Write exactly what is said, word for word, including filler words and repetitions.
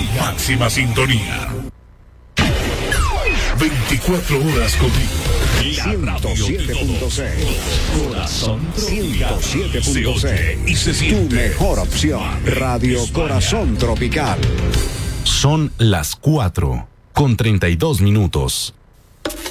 máxima sintonía. veinticuatro horas contigo. ciento siete punto seis. Corazón ciento siete punto seis. y se siente. Tu mejor opción. Radio Corazón Tropical. Son las cuatro con treinta y dos minutos.